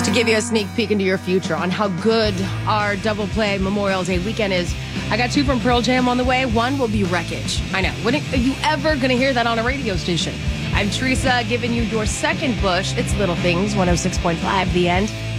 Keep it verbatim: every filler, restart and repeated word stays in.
To give you a sneak peek into your future on how good our double play Memorial Day weekend is, I got two from Pearl Jam on the way. One will be Wreckage. I know. When are you ever going to hear that on a radio station? I'm Teresa, giving you your second Bush. It's Little Things, one oh six point five The End.